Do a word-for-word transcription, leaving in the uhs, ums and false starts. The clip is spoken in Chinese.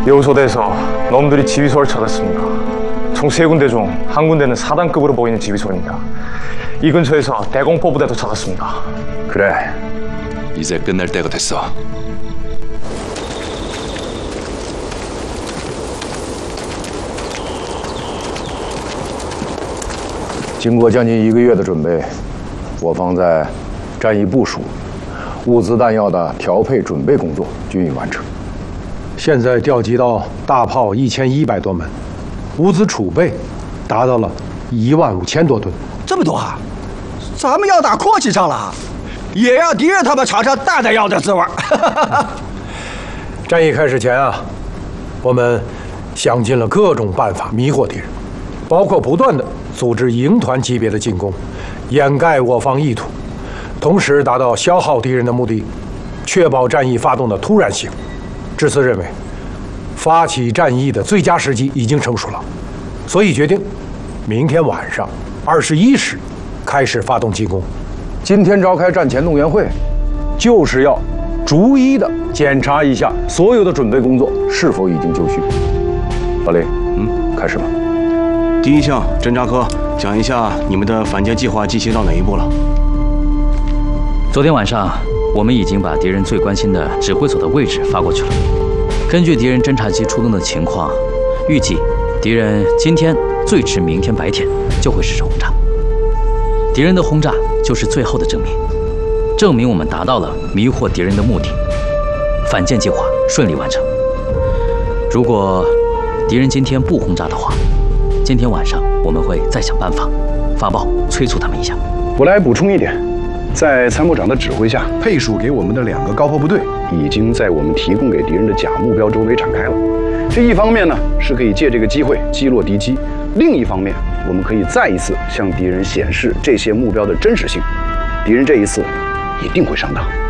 여우소대에서 놈들이 지휘소를 찾았습니다. 총 세 군데 중 한 군데는 사단급으로 보이는 지휘소입니다. 이 근처에서 대공포부대도 찾았습니다. 그래, 이제 끝날 때가 됐어. 经过将近一个月的准备，我方在战役部署、物资弹药的调配准备工作均已完成。现在调集到大炮一千一百多门，物资储备达到了一万五千多吨。 这么多啊！咱们要打阔气仗了，也让敌人他们尝尝大弹药的滋味。 战役开始前啊，我们想尽了各种办法迷惑敌人，包括不断的 组织营团级别的进攻，掩盖我方意图，同时达到消耗敌人的目的，确保战役发动的突然性。至此认为，发起战役的最佳时机已经成熟了，所以决定明天晚上二十一时开始发动进攻。今天召开战前动员会，就是要逐一的检查一下所有的准备工作是否已经就绪。老雷，嗯，开始吧。 第一项侦察科讲一下你们的反间计划进行到哪一步了？ 昨天晚上，我们已经把敌人最关心的指挥所的位置发过去了。根据敌人侦察机出动的情况，预计敌人今天最迟明天白天就会实施轰炸。敌人的轰炸就是最后的证明，证明我们达到了迷惑敌人的目的，反间计划顺利完成。如果敌人今天不轰炸的话， 今天晚上我们会再想办法发报催促他们一下。 我来补充一点，在参谋长的指挥下，配属给我们的两个高炮部队已经在我们提供给敌人的假目标周围展开了。这一方面呢，是可以借这个机会击落敌机；另一方面，我们可以再一次向敌人显示这些目标的真实性。敌人这一次一定会上当。